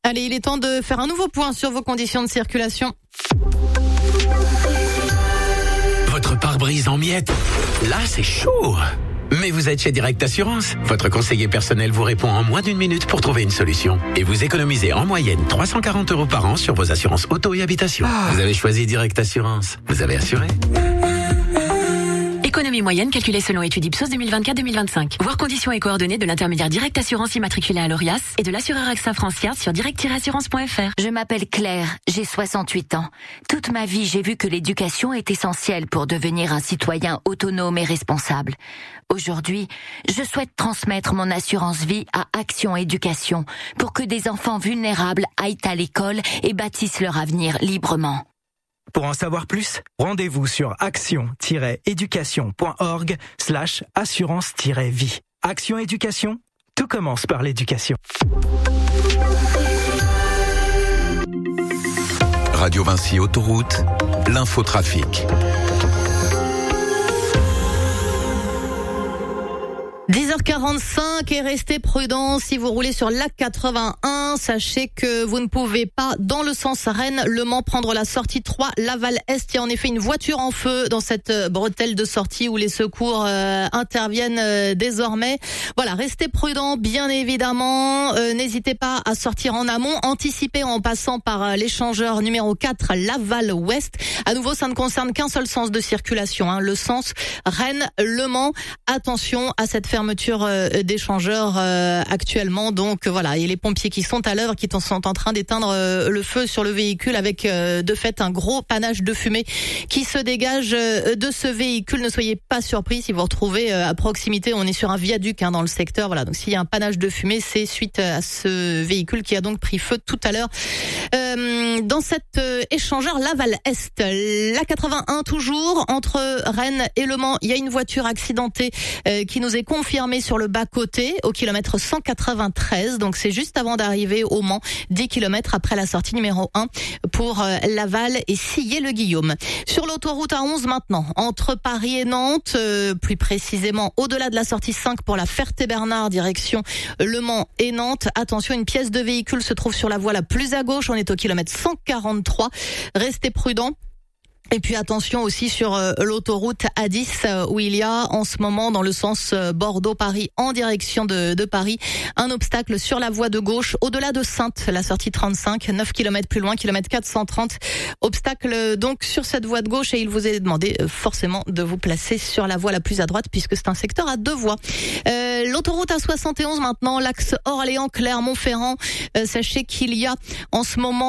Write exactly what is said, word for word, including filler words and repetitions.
Allez, il est temps de faire un nouveau point sur vos conditions de circulation. Votre pare-brise en miettes, là c'est chaud. Mais vous êtes chez Direct Assurance. Votre conseiller personnel vous répond en moins d'une minute pour trouver une solution. Et vous économisez en moyenne trois cent quarante euros par an sur vos assurances auto et habitation. Ah. Vous avez choisi Direct Assurance. Vous avez assuré. Économie moyenne calculée selon étude Ipsos deux mille vingt-quatre deux mille vingt-cinq. Voir conditions et coordonnées de l'intermédiaire Direct Assurance immatriculé à l'Orias et de l'assureur AXA Francia sur direct tiret assurance point f r. Je m'appelle Claire, j'ai soixante-huit ans. Toute ma vie, j'ai vu que l'éducation est essentielle pour devenir un citoyen autonome et responsable. Aujourd'hui, je souhaite transmettre mon assurance vie à Action Éducation pour que des enfants vulnérables aillent à l'école et bâtissent leur avenir librement. Pour en savoir plus, rendez-vous sur action-éducation.org slash assurance-vie. Action Éducation, tout commence par l'éducation. Radio Vinci Autoroute, l'infotrafic. dix heures quarante-cinq et restez prudents si vous roulez sur l'A quatre-vingt-un. Sachez que vous ne pouvez pas, dans le sens Rennes-Le Mans, prendre la sortie trois Laval-Est. Il y a en effet une voiture en feu dans cette bretelle de sortie où les secours euh, interviennent euh, désormais. Voilà, restez prudents, bien évidemment. Euh, n'hésitez pas à sortir en amont. Anticipez en passant par euh, l'échangeur numéro quatre Laval-Ouest. À nouveau, ça ne concerne qu'un seul sens de circulation, hein, le sens Rennes-Le Mans. Attention à cette fermeture d'échangeurs euh, actuellement. Donc voilà, et les pompiers qui sont à l'œuvre, qui sont en train d'éteindre euh, le feu sur le véhicule avec euh, de fait un gros panache de fumée qui se dégage euh, de ce véhicule. Ne soyez pas surpris si vous vous retrouvez euh, à proximité. On est sur un viaduc hein, dans le secteur. Voilà, donc s'il y a un panache de fumée, c'est suite à ce véhicule qui a donc pris feu tout à l'heure. Euh, dans cet euh, échangeur Laval-Est, l'A quatre-vingt-un toujours, entre Rennes et Le Mans, il y a une voiture accidentée euh, qui nous est confirmée sur le bas-côté au kilomètre cent quatre-vingt-treize. Donc c'est juste avant d'arriver au Mans, dix kilomètres après la sortie numéro un pour euh, Laval et Sillé-le-Guillaume. Sur l'autoroute A onze maintenant, entre Paris et Nantes, euh, plus précisément au-delà de la sortie cinq pour la Ferté-Bernard, direction Le Mans et Nantes. Attention, une pièce de véhicule se trouve sur la voie la plus à gauche. On est au kilomètre cent quarante-trois. Restez prudents. Et puis attention aussi sur euh, l'autoroute A dix euh, où il y a en ce moment dans le sens euh, Bordeaux-Paris en direction de, de Paris un obstacle sur la voie de gauche au-delà de Saintes, la sortie trente-cinq, neuf kilomètres plus loin, kilomètre quatre cent trente. Obstacle euh, donc sur cette voie de gauche et il vous est demandé euh, forcément de vous placer sur la voie la plus à droite puisque c'est un secteur à deux voies. Euh, l'autoroute A soixante et onze maintenant, l'axe Orléans-Clermont-Ferrand. Euh, sachez qu'il y a en ce moment